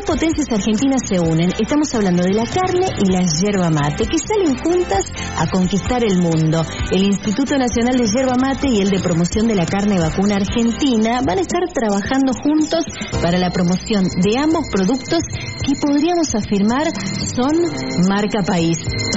potencias argentinas se unen. Estamos hablando de la carne y la yerba mate, que salen juntas a conquistar el mundo. El Instituto Nacional de Yerba Mate y el de Promoción de la Carne Vacuna Argentina van a estar trabajando juntos para la promoción de ambos productos que podríamos afirmar son marca país.